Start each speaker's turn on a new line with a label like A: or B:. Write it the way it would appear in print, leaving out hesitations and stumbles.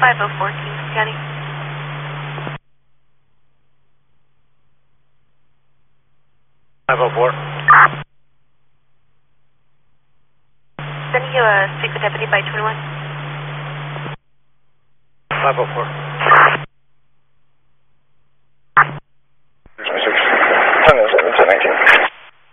A: 504 Kingston County. Sending you a speak with Deputy by 21.
B: 504.